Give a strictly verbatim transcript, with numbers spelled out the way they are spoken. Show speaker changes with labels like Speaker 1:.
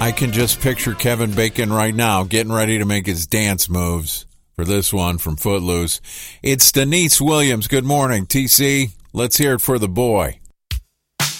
Speaker 1: I can just picture Kevin Bacon right now getting ready to make his dance moves for this one from Footloose. It's Denise Williams. Good morning, T C. Let's hear it for the boy.